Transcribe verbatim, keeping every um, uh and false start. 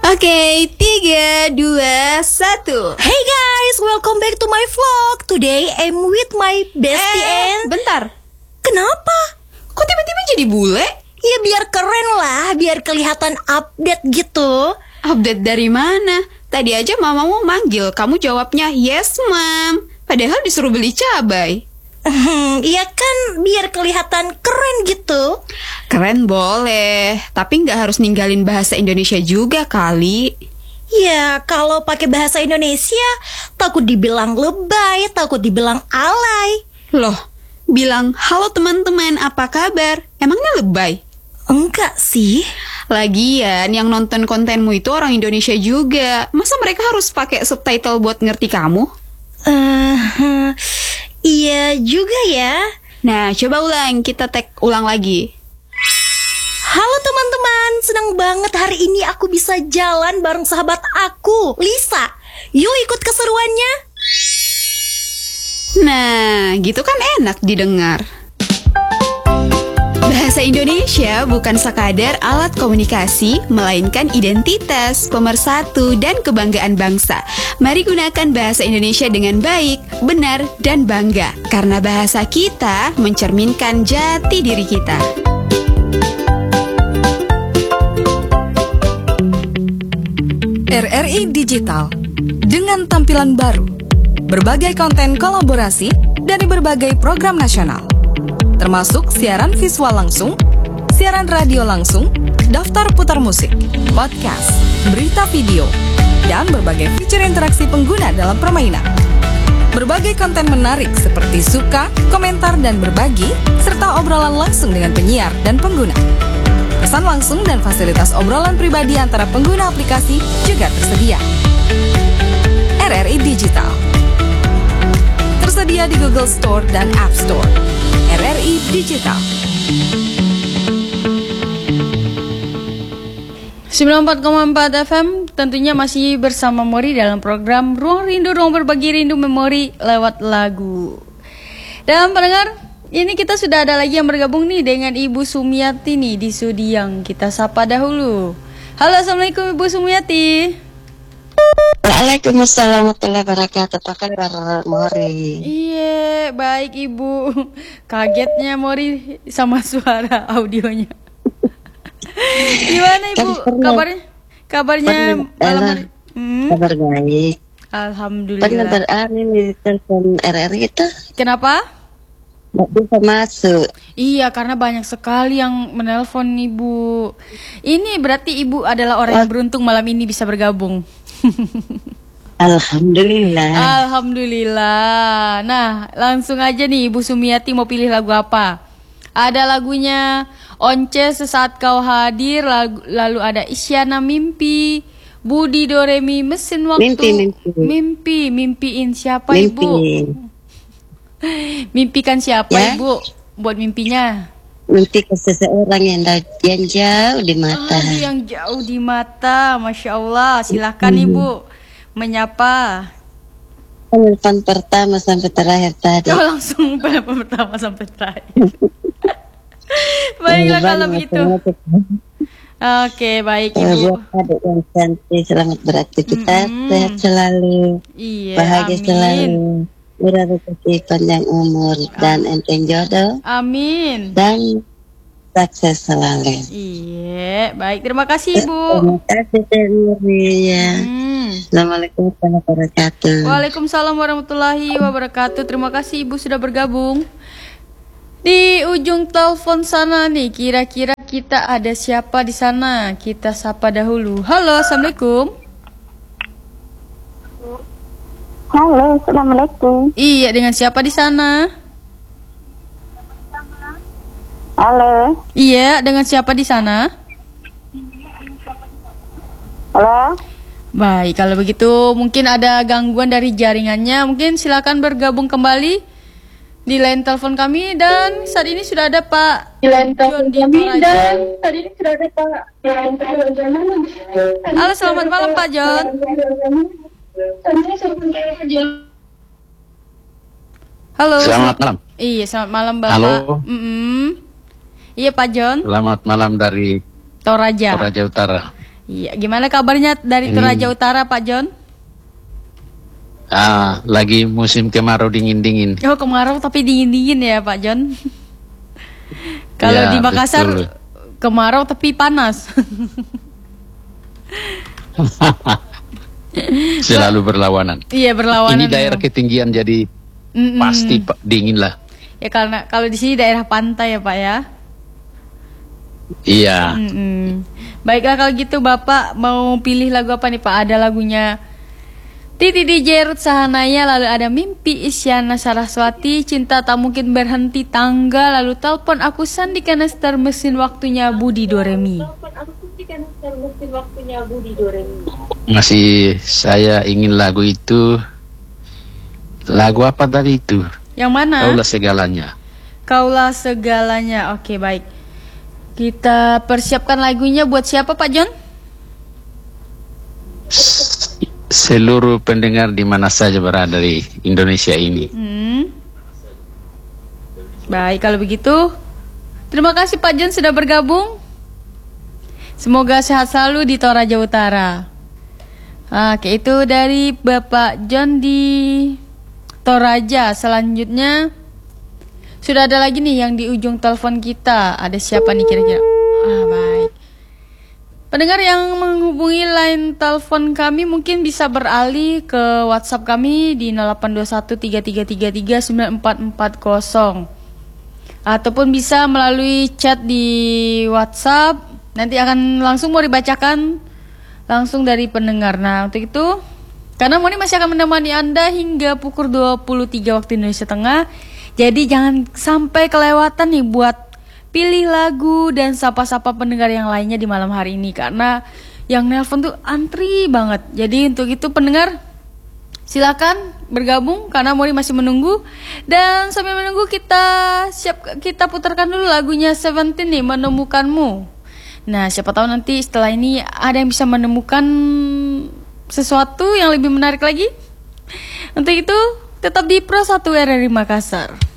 Oke, tiga, dua, satu. Hey guys, welcome back to my vlog. Today I'm with my bestie Eh, and... bentar. Kenapa? Kok tiba-tiba jadi bule? Ya biar keren lah, biar kelihatan update gitu. Update dari mana? Tadi aja mamamu manggil, kamu jawabnya yes, mam. Padahal disuruh beli cabai. Hmm, iya kan, biar kelihatan keren gitu. Keren boleh, tapi nggak harus ninggalin bahasa Indonesia juga kali. Ya, kalau pakai bahasa Indonesia, takut dibilang lebay, takut dibilang alay. Loh, bilang halo teman-teman, apa kabar? Emangnya lebay? Enggak sih. Lagian yang nonton kontenmu itu orang Indonesia juga. Masa mereka harus pakai subtitle buat ngerti kamu? Eh, iya juga ya. Nah, coba ulang, kita tag ulang lagi. Halo teman-teman, senang banget hari ini aku bisa jalan bareng sahabat aku, Lisa. Yuk ikut keseruannya. Nah, gitu kan enak didengar. Bahasa Indonesia bukan sekadar alat komunikasi, melainkan identitas, pemersatu, dan kebanggaan bangsa. Mari gunakan bahasa Indonesia dengan baik, benar, dan bangga. Karena bahasa kita mencerminkan jati diri kita. R R I Digital dengan tampilan baru, berbagai konten kolaborasi dari berbagai program nasional, termasuk siaran visual langsung, siaran radio langsung, daftar putar musik, podcast, berita video, dan berbagai fitur interaksi pengguna dalam permainan. Berbagai konten menarik seperti suka, komentar, dan berbagi, serta obrolan langsung dengan penyiar dan pengguna. Pesan langsung dan fasilitas obrolan pribadi antara pengguna aplikasi juga tersedia. R R I Digital tersedia di Google Store dan App Store. R R I Digital. sembilan puluh empat koma empat F M tentunya masih bersama Mori dalam program Ruang Rindu, Ruang Berbagi Rindu Memori lewat lagu. Dan pendengar, ini kita sudah ada lagi yang bergabung nih dengan Ibu Sumiati nih di studi yang kita sapa dahulu. Halo, assalamualaikum Ibu Sumiati. Waalaikumsalam warahmatullahi wabarakatuh. Apa kabar Mori? Iya, baik Ibu. Kagetnya Mori sama suara audionya. Gimana Ibu? Kabarnya? Kabarnya malam hari? Hmm? Kabar baik. Alhamdulillah. Pernah berani di telepon R R I itu? Kenapa? Nggak bisa masuk. Iya, karena banyak sekali yang menelpon Ibu. Ini berarti Ibu adalah orang yang beruntung malam ini bisa bergabung. Alhamdulillah. Alhamdulillah. Nah, langsung aja nih Ibu Sumiati mau pilih lagu apa? Ada lagunya Once Sesaat Kau Hadir, lagu, lalu ada Isyana Mimpi, Budi Doremi Mesin Waktu. Mimpi, mimpi. Mimpi, mimpiin siapa Mimpi. Ibu? Mimpikan siapa Ya? Ibu buat mimpinya? Mimpi ke seseorang yang, da- yang jauh di mata. Ah, yang jauh di mata, Masya Allah. Silakan Hmm. Ibu menyapa. Telepon pertama sampai terakhir tadi. Oh, langsung telepon pertama sampai terakhir. Baiklah kalau begitu. Oke, baik Eh, Ibu. Buat adik yang cantik, selamat beraktivitas, Mm-mm. sehat selalu, Iya, bahagia amin. selalu, murah rezeki, panjang umur, dan enteng jodoh, Amin. dan sukses selalu. Iya, baik. Terima kasih Ibu. Terima kasih Teh Nuri ya. Hmm. Assalamualaikum warahmatullahi wabarakatuh. Waalaikumsalam warahmatullahi wabarakatuh. Terima kasih Ibu sudah bergabung. Di ujung telepon sana nih, kira-kira kita ada siapa di sana? Kita sapa dahulu. Halo, assalamualaikum. Halo, assalamualaikum. Iya, dengan siapa di sana? Halo, Iya, dengan siapa di sana? halo. Baik, kalau begitu mungkin ada gangguan dari jaringannya. Mungkin silakan bergabung kembali di line telepon kami. Dan saat ini sudah ada Pak John di Toraja. tadi ini sudah ada Pak. Halo, selamat malam Pak John. Halo. Selamat malam. Iya, selamat malam Bapak. Halo. Mm-mm. Iya Pak John, Selamat malam dari Toraja. Toraja Utara. Iya, gimana kabarnya dari Ini- Toraja Utara, Pak John? Ah, lagi musim kemarau dingin-dingin. Oh, kemarau tapi dingin-dingin ya, Pak John. Kalau Ya, di Makassar betul. kemarau tapi panas. Selalu berlawanan. Iya, berlawanan. Ini daerah memang. ketinggian jadi Mm-mm. pasti Pak, dingin lah. Ya karena kalau di sini daerah pantai ya, Pak ya. Iya. Mm-mm. Baiklah kalau gitu Bapak mau pilih lagu apa nih Pak? Ada lagunya Titi D J Ruth Sahanaya, lalu ada Mimpi Isyana Saraswati, Cinta Tak Mungkin Berhenti Tangga, lalu Telepon Aku Sandi Kanister, Mesin Waktunya Budi Doremi. Masih saya ingin lagu itu. Lagu apa tadi itu? Yang mana? Kaulah segalanya. Kaulah Segalanya. Oke, baik. Kita persiapkan lagunya buat siapa Pak John? Seluruh pendengar di mana saja berada di Indonesia ini. Hmm. Baik, kalau begitu terima kasih Pak John sudah bergabung. Semoga sehat selalu di Toraja Utara. Oke, itu dari Bapak John di Toraja. Selanjutnya sudah ada lagi nih yang di ujung telepon kita. Ada siapa nih kira-kira? Ah, baik. Pendengar yang menghubungi line telepon kami mungkin bisa beralih ke WhatsApp kami di nol delapan dua satu tiga tiga tiga tiga sembilan empat empat nol. Ataupun bisa melalui chat di WhatsApp. Nanti akan langsung mau dibacakan langsung dari pendengar. Nah, untuk itu karena Moni masih akan menemani Anda hingga pukul dua puluh tiga waktu Indonesia Tengah. Jadi jangan sampai kelewatan nih buat pilih lagu dan sapa-sapa pendengar yang lainnya di malam hari ini. Karena yang nelpon tuh antri banget. Jadi untuk itu pendengar silakan bergabung karena Moni masih menunggu. Dan sambil menunggu kita siap kita putarkan dulu lagunya Seventeen nih, Menemukanmu. Nah, siapa tahu nanti setelah ini ada yang bisa menemukan sesuatu yang lebih menarik lagi. Untuk itu tetap di Pro satu R R I Makassar.